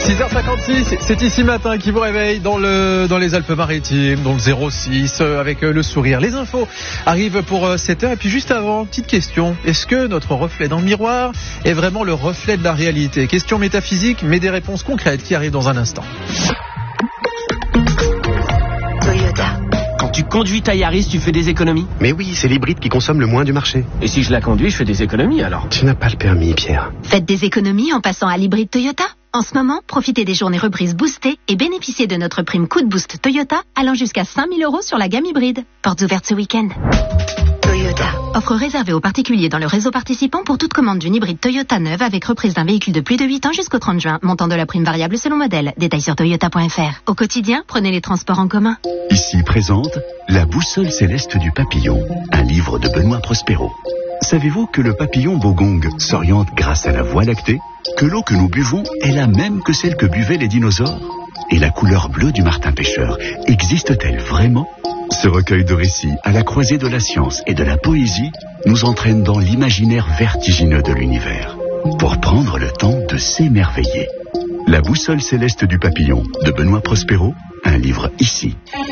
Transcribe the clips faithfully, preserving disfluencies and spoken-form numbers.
six heures cinquante-six, c'est ici matin qui vous réveille dans le dans les Alpes-Maritimes, donc zéro six, avec le sourire. Les infos arrivent pour sept heures et puis juste avant, petite question. Est-ce que notre reflet dans le miroir est vraiment le reflet de la réalité? Question métaphysique, mais des réponses concrètes qui arrivent dans un instant. Toyota. Quand tu conduis ta Yaris, tu fais des économies? Mais oui, c'est l'hybride qui consomme le moins du marché. Et si je la conduis, je fais des économies alors? Tu n'as pas le permis, Pierre. Faites des économies en passant à l'hybride Toyota. En ce moment, profitez des journées reprises boostées et bénéficiez de notre prime coup de boost Toyota allant jusqu'à cinq mille euros sur la gamme hybride. Portes ouvertes ce week-end. Toyota. Offre réservée aux particuliers dans le réseau participant pour toute commande d'une hybride Toyota neuve avec reprise d'un véhicule de plus de huit ans jusqu'au trente juin. Montant de la prime variable selon modèle. Détails sur toyota point f r. Au quotidien, prenez les transports en commun. Ici présente La boussole céleste du papillon, un livre de Benoît Prospero. Savez-vous que le papillon bogong s'oriente grâce à la voie lactée? Que l'eau que nous buvons est la même que celle que buvaient les dinosaures? Et la couleur bleue du martin pêcheur existe-t-elle vraiment? Ce recueil de récits à la croisée de la science et de la poésie nous entraîne dans l'imaginaire vertigineux de l'univers pour prendre le temps de s'émerveiller. La boussole céleste du papillon de Benoît Prospero, un livre ici.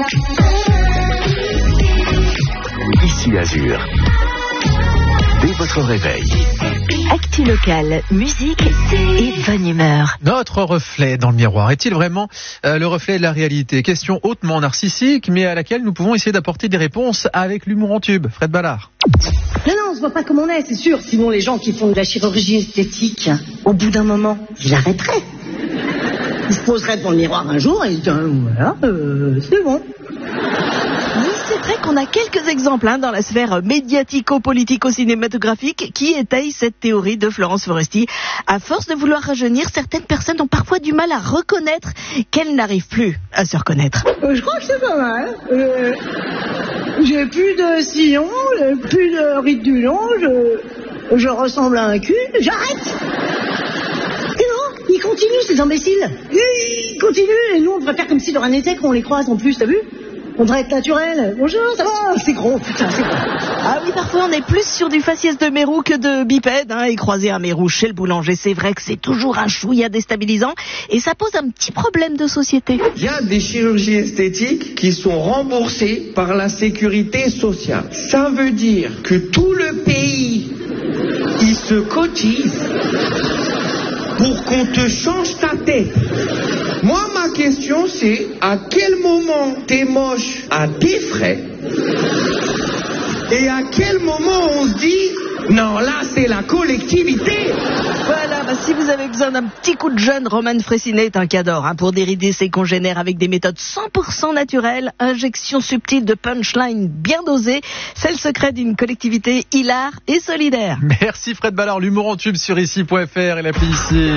Ici Azur. Dès votre réveil. Actu local, musique et bonne humeur. Notre reflet dans le miroir est-il vraiment euh, le reflet de la réalité? Question hautement narcissique, mais à laquelle nous pouvons essayer d'apporter des réponses avec l'humour en tube. Fred Ballard. Non, non, on se voit pas comme on est, c'est sûr. Sinon, les gens qui font de la chirurgie esthétique, au bout d'un moment, ils arrêteraient. Ils se poseraient devant le miroir un jour et ils diraient, voilà, euh, c'est bon. Oui, c'est vrai qu'on a quelques exemples hein, dans la sphère médiatico-politico-cinématographique qui étayent cette théorie de Florence Foresti. À force de vouloir rajeunir, certaines personnes ont parfois du mal à reconnaître qu'elles n'arrivent plus à se reconnaître. Euh, je crois que c'est pas mal. Euh, j'ai plus de sillon, j'ai plus de ride du long, je, je ressemble à un cul, j'arrête. Et non, ils continuent ces imbéciles. Ils continuent et nous on devrait faire comme si de rien n'était quand on les croise en plus, t'as vu? On devrait être naturel. Bonjour, ça va? C'est gros, putain, c'est gros. Ah oui, parfois on est plus sur du faciès de mérou que de bipède, hein, et croiser un mérou chez le boulanger, c'est vrai que c'est toujours un chouïa déstabilisant, et ça pose un petit problème de société. Il y a des chirurgies esthétiques qui sont remboursées par la sécurité sociale. Ça veut dire que tout le pays, il se cotise pour qu'on te change ta tête. Moi, ma question, c'est à quel moment t'es moche à tes frais et à quel moment on se dit non, là, c'est la collectivité. Voilà, bah, si vous avez besoin d'un petit coup de jeune, Roman Fressinet est un cador hein, pour dérider ses congénères avec des méthodes cent pour cent naturelles, injection subtile de punchline bien dosée. C'est le secret d'une collectivité hilar et solidaire. Merci Fred Ballard, l'humour en tube sur ici point f r et l'appli ici.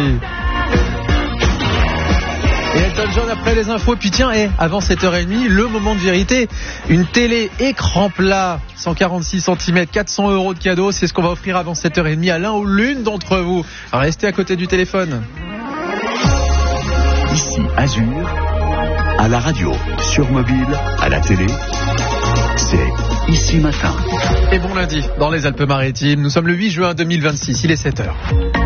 Et Elton John après les infos. Et puis tiens, eh, avant sept heures trente, le moment de vérité. Une télé écran plat, cent quarante-six centimètres, quatre cents euros de cadeau. C'est ce qu'on va offrir avant sept heures trente à l'un ou l'une d'entre vous. Alors, restez à côté du téléphone. Ici Azur, à la radio, sur mobile, à la télé. C'est Ici Matin. Et bon lundi, dans les Alpes-Maritimes. Nous sommes le huit juin deux mille vingt-six. Il est sept heures.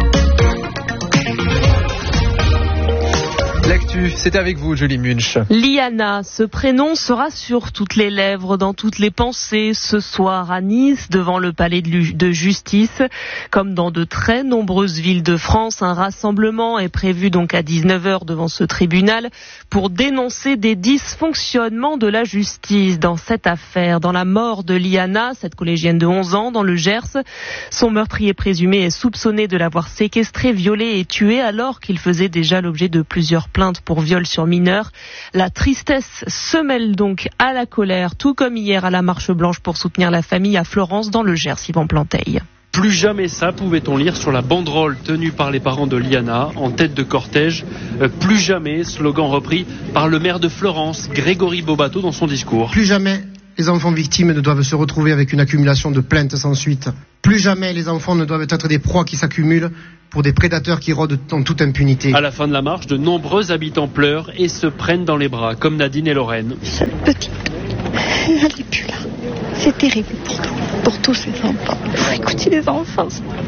L'actu, c'est avec vous, Julie Munch. Liana, ce prénom sera sur toutes les lèvres, dans toutes les pensées, ce soir à Nice, devant le palais de justice. Comme dans de très nombreuses villes de France, un rassemblement est prévu donc à dix-neuf heures devant ce tribunal pour dénoncer des dysfonctionnements de la justice dans cette affaire. Dans la mort de Liana, cette collégienne de onze ans, dans le Gers, son meurtrier présumé est soupçonné de l'avoir séquestrée, violée et tuée alors qu'il faisait déjà l'objet de plusieurs plainte pour viol sur mineur. La tristesse se mêle donc à la colère, tout comme hier à la marche blanche pour soutenir la famille à Florence dans le Gers. Yvan Planteil. Plus jamais ça, pouvait-on lire sur la banderole tenue par les parents de Liana en tête de cortège. Euh, plus jamais, slogan repris par le maire de Florence, Grégory Bobato, dans son discours. Plus jamais les enfants victimes ne doivent se retrouver avec une accumulation de plaintes sans suite. Plus jamais les enfants ne doivent être des proies qui s'accumulent pour des prédateurs qui rôdent en toute impunité. À la fin de la marche, de nombreux habitants pleurent et se prennent dans les bras, comme Nadine et Lorraine. Cette petite Elle n'est plus là. C'est terrible pour tout, pour tous ces enfants. Il faut écouter les enfants.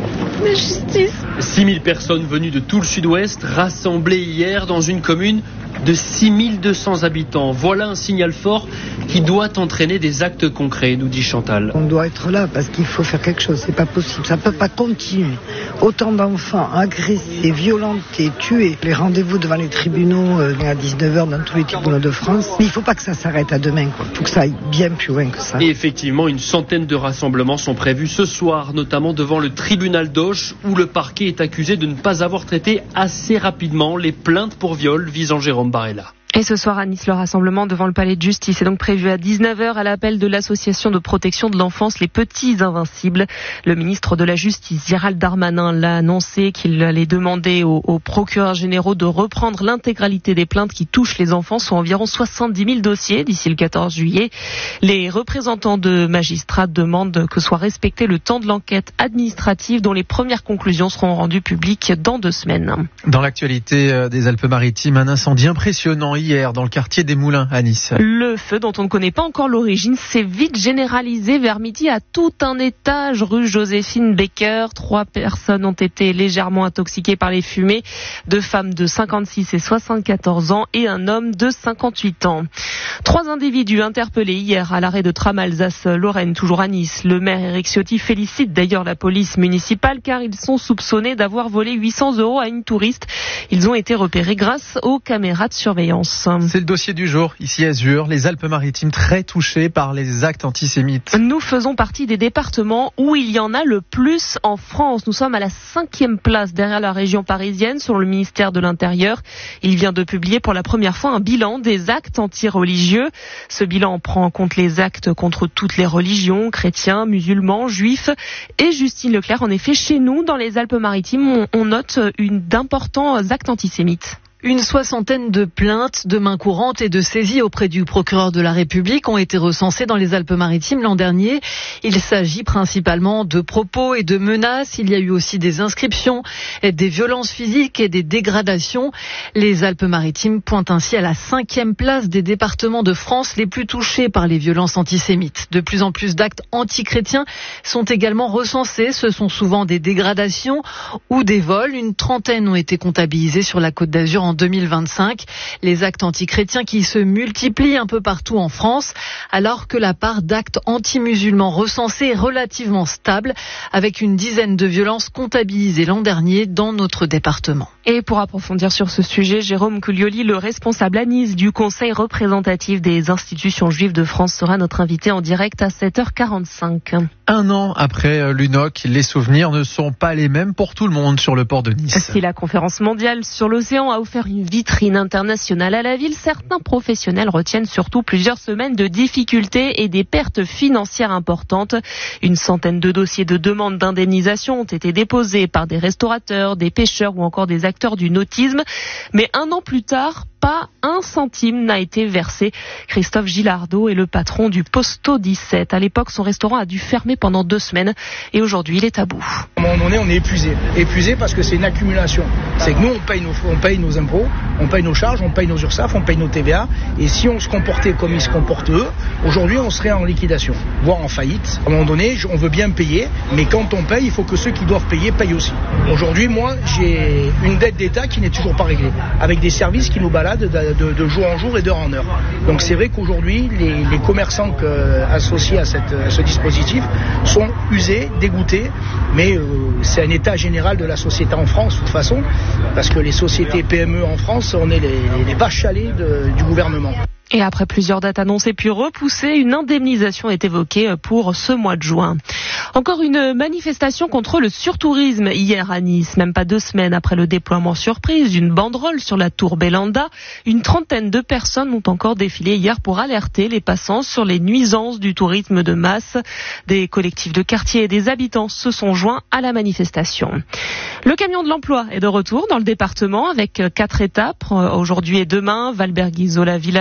La justice. six mille personnes venues de tout le sud-ouest rassemblées hier dans une commune de six mille deux cents habitants. Voilà un signal fort qui doit entraîner des actes concrets, nous dit Chantal. On doit être là parce qu'il faut faire quelque chose. C'est pas possible. Ça peut pas continuer. Autant d'enfants agressés, violentés, tués. Les rendez-vous devant les tribunaux euh, à dix-neuf heures dans tous les tribunaux de France. Mais il faut pas que ça s'arrête à demain, quoi. Il faut que ça aille bien plus loin que ça. Et effectivement, une centaine de rassemblements sont prévus ce soir, notamment devant le tribunal d'Auch, où le parquet est accusé de ne pas avoir traité assez rapidement les plaintes pour viol visant Jérôme Barella. Et ce soir à Nice, le rassemblement devant le palais de justice est donc prévu à dix-neuf heures à l'appel de l'association de protection de l'enfance Les Petits Invincibles. Le ministre de la Justice, Gérald Darmanin, l'a annoncé qu'il allait demander aux, aux procureurs généraux de reprendre l'intégralité des plaintes qui touchent les enfants, soit environ soixante-dix mille dossiers d'ici le quatorze juillet. Les représentants de magistrats demandent que soit respecté le temps de l'enquête administrative dont les premières conclusions seront rendues publiques dans deux semaines. Dans l'actualité des Alpes-Maritimes, un incendie impressionnant hier dans le quartier des Moulins à Nice. Le feu dont on ne connaît pas encore l'origine s'est vite généralisé vers midi à tout un étage rue Joséphine Baker. Trois personnes ont été légèrement intoxiquées par les fumées, deux femmes de cinquante-six et soixante-quatorze ans et un homme de cinquante-huit ans. Trois individus interpellés hier à l'arrêt de tram Alsace-Lorraine, toujours à Nice. Le maire Éric Ciotti félicite d'ailleurs la police municipale car ils sont soupçonnés d'avoir volé huit cents euros à une touriste. Ils ont été repérés grâce aux caméras de surveillance. C'est le dossier du jour, ici à Azur, les Alpes-Maritimes très touchées par les actes antisémites. Nous faisons partie des départements où il y en a le plus en France. Nous sommes à la cinquième place derrière la région parisienne, selon le ministère de l'Intérieur. Il vient de publier pour la première fois un bilan des actes anti-religieux. Ce bilan prend en compte les actes contre toutes les religions, chrétiens, musulmans, juifs. Et Justine Leclerc, en effet, chez nous, dans les Alpes-Maritimes, on, on note une, d'importants actes antisémites. Une soixantaine de plaintes, de main courante et de saisies auprès du procureur de la République ont été recensées dans les Alpes-Maritimes l'an dernier. Il s'agit principalement de propos et de menaces. Il y a eu aussi des inscriptions, des violences physiques et des dégradations. Les Alpes-Maritimes pointent ainsi à la cinquième place des départements de France les plus touchés par les violences antisémites. De plus en plus d'actes antichrétiens sont également recensés. Ce sont souvent des dégradations ou des vols. Une trentaine ont été comptabilisés sur la Côte d'Azur en deux mille vingt-cinq. Les actes antichrétiens qui se multiplient un peu partout en France, alors que la part d'actes anti-musulmans recensés est relativement stable, avec une dizaine de violences comptabilisées l'an dernier dans notre département. Et pour approfondir sur ce sujet, Jérôme Cuglioli, le responsable à Nice du Conseil représentatif des institutions juives de France, sera notre invité en direct à sept heures quarante-cinq. Un an après l'U N O C, les souvenirs ne sont pas les mêmes pour tout le monde sur le port de Nice. Si la conférence mondiale sur l'océan a offert une vitrine internationale à la ville, certains professionnels retiennent surtout plusieurs semaines de difficultés et des pertes financières importantes. Une centaine de dossiers de demande d'indemnisation ont été déposés par des restaurateurs, des pêcheurs ou encore des acteurs du nautisme. Mais un an plus tard, pas un centime n'a été versé. Christophe Gilardo est le patron du Posto dix-sept. À l'époque, son restaurant a dû fermer pendant deux semaines et aujourd'hui, il est à bout. À un moment donné, on est épuisé. Épuisé parce que c'est une accumulation. C'est que nous, on paye nos, on paye nos impôts, on paye nos charges, on paye nos URSSAF, on paye nos T V A. Et si on se comportait comme ils se comportent eux, aujourd'hui, on serait en liquidation, voire en faillite. À un moment donné, on veut bien payer, mais quand on paye, il faut que ceux qui doivent payer payent aussi. Aujourd'hui, moi, j'ai une dette d'État qui n'est toujours pas réglée, avec des services qui nous baladent De, de, de jour en jour et d'heure en heure. Donc c'est vrai qu'aujourd'hui, les, les commerçants que, associés à, cette, à ce dispositif sont usés, dégoûtés, mais euh, c'est un état général de la société en France, de toute façon, parce que les sociétés P M E en France, on est les, les vaches à lait de, du gouvernement. Et après plusieurs dates annoncées puis repoussées, une indemnisation est évoquée pour ce mois de juin. Encore une manifestation contre le surtourisme hier à Nice, même pas deux semaines après le déploiement surprise d'une banderole sur la tour Belanda. Une trentaine de personnes ont encore défilé hier pour alerter les passants sur les nuisances du tourisme de masse. Des collectifs de quartier et des habitants se sont joints à la manifestation. Le camion de l'emploi est de retour dans le département avec quatre étapes. Aujourd'hui et demain, Valberg-Isola Village aujourd'hui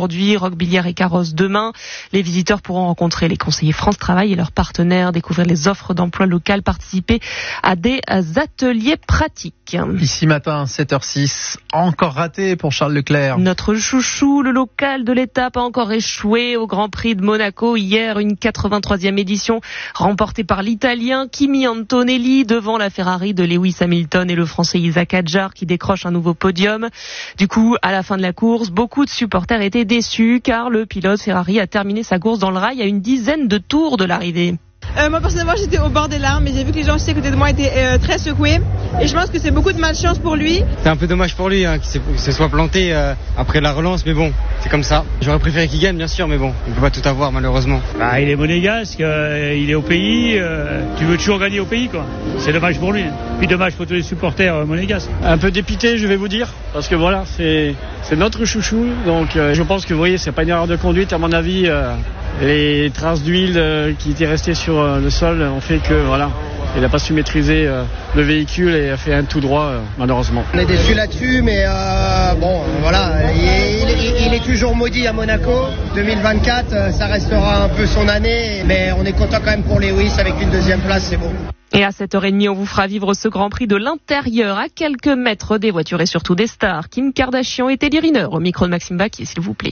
aujourd'hui, Roquebillière et Carrosse demain. Les visiteurs pourront rencontrer les conseillers France Travail et leurs partenaires, découvrir les offres d'emploi locales, participer à des ateliers pratiques. Ici matin, sept heures six, encore raté pour Charles Leclerc. Notre chouchou, le local de l'étape, a encore échoué au Grand Prix de Monaco. Hier, une quatre-vingt-troisième édition remportée par l'Italien Kimi Antonelli devant la Ferrari de Lewis Hamilton et le Français Isaac Hadjar qui décroche un nouveau podium. Du coup, à la fin de la course, beaucoup de supporters étaient déçus car le pilote Ferrari a terminé sa course dans le rail à une dizaine de tours de l'arrivée. Euh, moi personnellement j'étais au bord des larmes, mais j'ai vu que les gens aussi à côté de moi étaient euh, très secoués et je pense que c'est beaucoup de malchance pour lui. C'est un peu dommage pour lui hein, qu'il se soit planté euh, après la relance, mais bon, c'est comme ça. J'aurais préféré qu'il gagne bien sûr, mais bon, on ne peut pas tout avoir malheureusement. Bah, il est monégasque, euh, il est au pays, euh, tu veux toujours gagner au pays quoi. C'est dommage pour lui, puis dommage pour tous les supporters euh, monégasques. Un peu dépité je vais vous dire, parce que voilà, c'est, c'est notre chouchou, donc euh, je pense que vous voyez, c'est pas une erreur de conduite à mon avis. Euh, les traces d'huile euh, qui étaient restées sur euh, le sol ont fait que voilà, il n'a pas su maîtriser euh, le véhicule et a fait un tout droit euh, malheureusement. On est déçus là-dessus, mais euh, bon voilà, il, il, il est toujours maudit à Monaco. deux mille vingt-quatre, ça restera un peu son année, mais on est content quand même pour Lewis avec une deuxième place, c'est bon. Et à sept heures trente, on vous fera vivre ce Grand Prix de l'intérieur à quelques mètres des voitures et surtout des stars. Kim Kardashian et Teddy Riner au micro de Maxime Baquier, s'il vous plaît.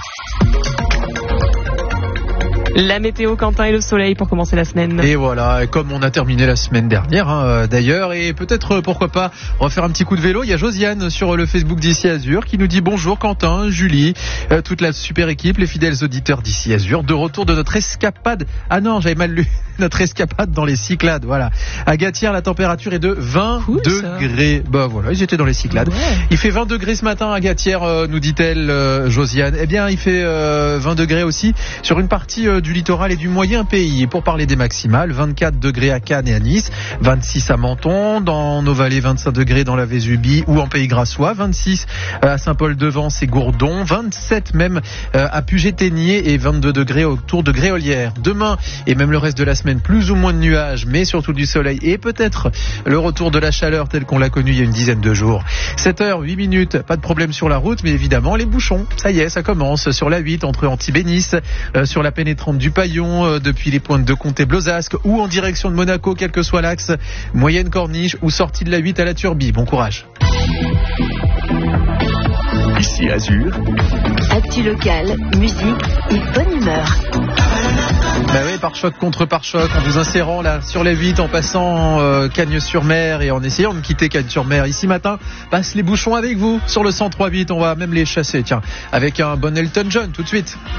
La météo, Quentin, et le soleil pour commencer la semaine. Et voilà, comme on a terminé la semaine dernière hein, d'ailleurs, et peut-être pourquoi pas refaire un petit coup de vélo. Il y a Josiane sur le Facebook d'Ici Azur qui nous dit bonjour Quentin, Julie, euh, toute la super équipe, les fidèles auditeurs d'Ici Azur, de retour de notre escapade. Ah non, j'avais mal lu, notre escapade dans les Cyclades. Voilà. À Gatière, la température est de vingt cool, degrés. Bah voilà, ils étaient dans les Cyclades. Ouais. Il fait vingt degrés ce matin à Gatière, euh, nous dit-elle euh, Josiane. Eh bien, il fait euh, vingt degrés aussi sur une partie euh, du littoral et du moyen pays. Et pour parler des maximales, vingt-quatre degrés à Cannes et à Nice, vingt-six à Menton, dans nos vallées vingt-cinq degrés dans la Vésubie ou en Pays Grassois, vingt-six à Saint-Paul-de-Vence et Gourdon, vingt-sept même à Puget-Théniers et vingt-deux degrés autour de Gréolière. Demain et même le reste de la semaine, plus ou moins de nuages, mais surtout du soleil et peut-être le retour de la chaleur telle qu'on l'a connue il y a une dizaine de jours. sept heures huit minutes, pas de problème sur la route, mais évidemment les bouchons. Ça y est, ça commence sur la huit entre Antibes et Nice, euh, sur la pénétrante du Paillon, euh, depuis les pointes de Comté Blozasque ou en direction de Monaco, quel que soit l'axe, moyenne corniche ou sortie de la huit à la Turbie. Bon courage. Ici Azur. Actu local, musique et bonne humeur. Bah oui, pare-choc contre pare-choc, en vous insérant là sur les huit, en passant euh, Cagnes-sur-Mer et en essayant de quitter Cagnes-sur-Mer. Ici matin, passe les bouchons avec vous sur le cent trois huit, on va même les chasser, tiens, avec un bon Elton John tout de suite.